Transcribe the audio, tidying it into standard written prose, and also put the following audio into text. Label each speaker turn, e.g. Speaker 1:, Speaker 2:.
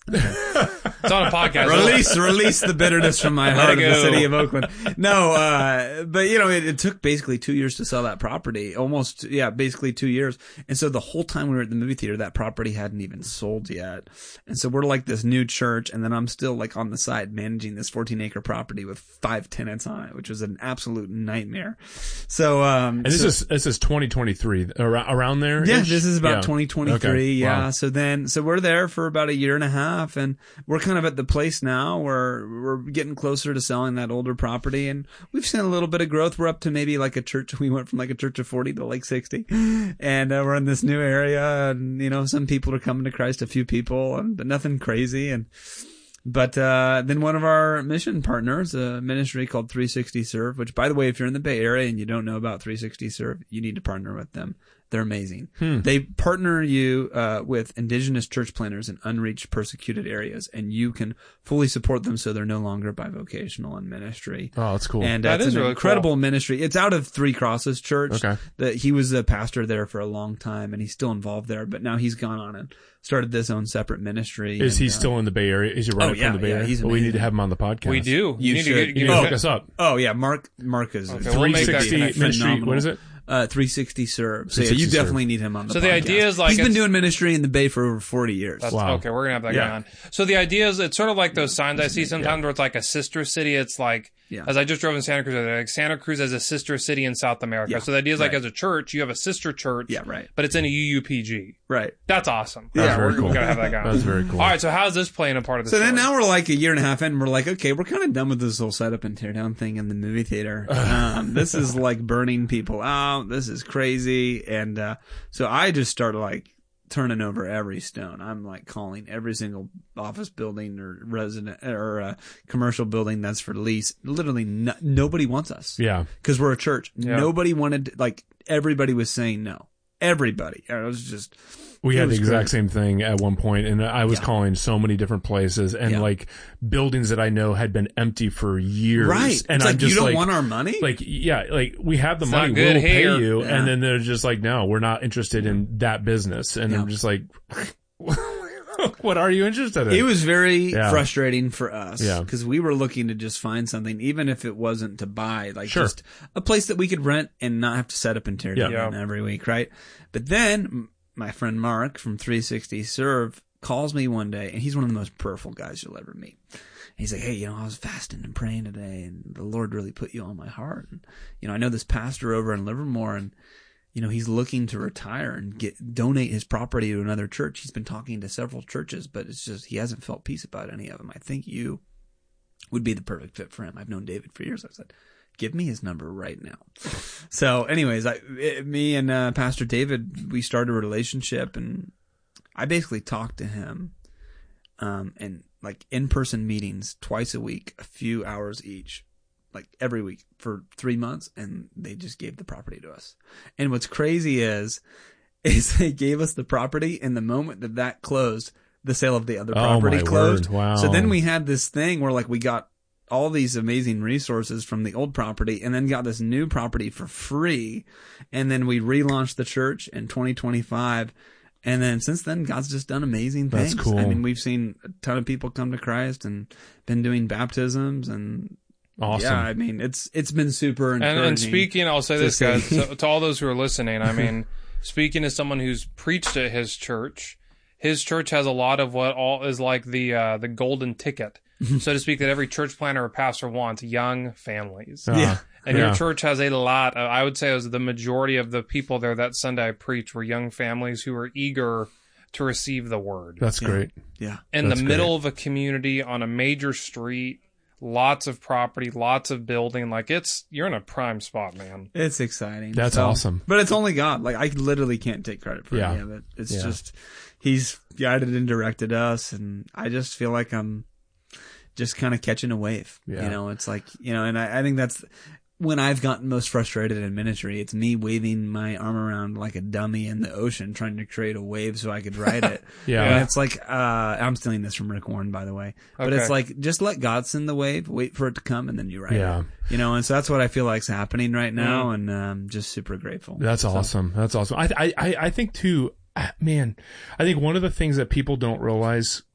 Speaker 1: It's on a podcast.
Speaker 2: Release the bitterness from my heart of the city of Oakland. No, but it took basically 2 years to sell that property. Basically 2 years. And so the whole time we were at the movie theater, that property hadn't even sold yet. And so we're like this new church, and then I'm still like on the side managing this 14-acre property with 5 tenants on it, which was an absolute nightmare. So,
Speaker 3: and this is 2023 around there.
Speaker 2: Yeah, this is about 2023.
Speaker 3: Okay.
Speaker 2: Yeah.
Speaker 3: Wow.
Speaker 2: So we're there for about a year and a half, and we're kind of at the place now where we're getting closer to selling that older property, and we've seen a little bit of growth. We're up to maybe like a church. We went from like a church of 40 to like 60, and we're in this new area, and some people are coming to Christ, a few people, but nothing crazy. But then one of our mission partners, a ministry called 360 Serve, which, by the way, if you're in the Bay Area and you don't know about 360 Serve, you need to partner with them. They're amazing. They partner you with indigenous church planners in unreached, persecuted areas, and you can fully support them so they're no longer bivocational in ministry.
Speaker 3: Oh, that's cool.
Speaker 2: And
Speaker 1: that
Speaker 2: it's
Speaker 1: is
Speaker 2: an
Speaker 1: really
Speaker 2: incredible
Speaker 1: cool.
Speaker 2: ministry. It's out of Three Crosses Church.
Speaker 3: Okay.
Speaker 2: He was a pastor there for a long time, and he's still involved there, but now he's gone on and started this own separate ministry.
Speaker 3: Is he still in the Bay Area? Is he running from the Bay Area?
Speaker 2: He's
Speaker 3: we need
Speaker 2: amazing.
Speaker 3: to have him on the podcast.
Speaker 1: We do.
Speaker 2: You
Speaker 1: need
Speaker 2: should.
Speaker 1: to
Speaker 3: You
Speaker 1: get
Speaker 3: hook us up.
Speaker 2: Oh yeah, Mark is
Speaker 1: Okay, we'll make that
Speaker 3: 360
Speaker 1: connection.
Speaker 3: Ministry.
Speaker 2: Phenomenal.
Speaker 3: What is it?
Speaker 2: 360 Serve. So yeah,
Speaker 3: 360
Speaker 2: you
Speaker 3: Serve.
Speaker 2: definitely need him on the podcast.
Speaker 1: So the idea is like
Speaker 2: he's been
Speaker 1: it's-
Speaker 2: doing ministry in the Bay for over 40 years.
Speaker 1: That's,
Speaker 3: Wow.
Speaker 1: Okay, we're gonna have that
Speaker 3: Yeah.
Speaker 1: going on. So the idea is, it's sort of like those signs I see sometimes where it's like a sister city. It's like, as I just drove in Santa Cruz, like Santa Cruz as a sister city in South America.
Speaker 2: Yeah,
Speaker 1: So the idea is like,
Speaker 2: right.
Speaker 1: as a church, you have a sister church.
Speaker 2: Yeah, right.
Speaker 1: But it's in a UUPG.
Speaker 2: Right.
Speaker 1: That's awesome.
Speaker 3: That's very
Speaker 1: we're
Speaker 3: cool.
Speaker 1: gonna have that going.
Speaker 3: That's very cool.
Speaker 1: All right. So how's this playing a part of the
Speaker 2: So
Speaker 1: story?
Speaker 2: then now we're like a year and a half in, and we're like, okay, we're kind of done with this whole setup and tear down thing in the movie theater. This is like burning people out. This is crazy. And so I just started like turning over every stone. I'm like calling every single office building or resident or commercial building that's for lease. Literally nobody wants us.
Speaker 3: Yeah.
Speaker 2: Because we're a church.
Speaker 1: Yeah.
Speaker 2: Nobody wanted, everybody was saying no. Everybody. It was just...
Speaker 3: We
Speaker 2: it
Speaker 3: had the
Speaker 2: was
Speaker 3: exact
Speaker 2: great.
Speaker 3: same thing at one point, and I was calling so many different places and
Speaker 2: Yeah.
Speaker 3: like buildings that I know had been empty for years.
Speaker 2: Right.
Speaker 3: And
Speaker 2: It's
Speaker 3: I'm
Speaker 2: like,
Speaker 3: just
Speaker 2: you don't want our money?
Speaker 3: Like, yeah, like we have the
Speaker 1: It's
Speaker 3: money,
Speaker 1: not good
Speaker 3: we'll pay
Speaker 1: here.
Speaker 3: you.
Speaker 2: Yeah.
Speaker 3: And then they're just like, no, we're not interested in that business. And
Speaker 2: Yeah.
Speaker 3: I'm just like, what are you interested in?
Speaker 2: It was very
Speaker 3: Yeah.
Speaker 2: frustrating for us
Speaker 3: Yeah.
Speaker 2: because we were looking to just find something, even if it wasn't to buy, like
Speaker 3: Sure.
Speaker 2: just a place that we could rent and not have to set up and tear down
Speaker 1: Yeah.
Speaker 2: every week, right? But then my friend Mark from 360 Serve calls me one day, and he's one of the most prayerful guys you'll ever meet. And he's like, hey, I was fasting and praying today, and the Lord really put you on my heart. And, I know this pastor over in Livermore, and he's looking to retire and donate his property to another church. He's been talking to several churches, but it's just he hasn't felt peace about any of them. I think you would be the perfect fit for him. I've known David for years. I said, give me his number right now. So anyways, me and Pastor David, we started a relationship, and I basically talked to him and like in-person meetings twice a week, a few hours each, like every week for 3 months, and they just gave the property to us. And what's crazy is they gave us the property, and the moment that closed, the sale of the other property
Speaker 3: my
Speaker 2: closed.
Speaker 3: word. Wow.
Speaker 2: So then we had this thing where like we got all these amazing resources from the old property and then got this new property for free. And then we relaunched the church in 2025. And then since then, God's just done amazing things.
Speaker 3: That's cool.
Speaker 2: I mean, we've seen a ton of people come to Christ and been doing baptisms, and
Speaker 3: Awesome.
Speaker 2: yeah, I mean, it's been super encouraging.
Speaker 1: And speaking, I'll say
Speaker 2: to
Speaker 1: this, guys,
Speaker 2: see.
Speaker 1: to all those who are listening, I mean, speaking as someone who's preached at his church has a lot of what all is like the golden ticket, so to speak, that every church planner or pastor wants: young families.
Speaker 2: Yeah.
Speaker 1: And
Speaker 3: Yeah.
Speaker 1: your church has a lot. I would say it was the majority of the people there that Sunday I preached were young families who were eager to receive the word.
Speaker 3: That's great.
Speaker 2: Yeah.
Speaker 1: In
Speaker 3: That's
Speaker 1: the middle of a community on a major street, lots of property, lots of building. Like you're in a prime spot, man.
Speaker 2: It's exciting.
Speaker 3: That's awesome.
Speaker 2: But it's only God. Like, I literally can't take credit for
Speaker 3: Yeah.
Speaker 2: any of it. It's
Speaker 3: Yeah.
Speaker 2: just, He's guided and directed us, and I just feel like I'm just kind of catching a wave.
Speaker 3: Yeah.
Speaker 2: It's like, and I think that's when I've gotten most frustrated in ministry. It's me waving my arm around like a dummy in the ocean, trying to create a wave so I could ride it.
Speaker 3: Yeah.
Speaker 2: And it's like, I'm stealing this from Rick Warren, by the way, but it's
Speaker 1: Okay.
Speaker 2: like, just let God send the wave, wait for it to come, and then you ride
Speaker 3: Yeah.
Speaker 2: it. And so that's what I feel like's happening right now, and I'm just super grateful.
Speaker 3: That's awesome. That's awesome. I think too, man, I think one of the things that people don't realize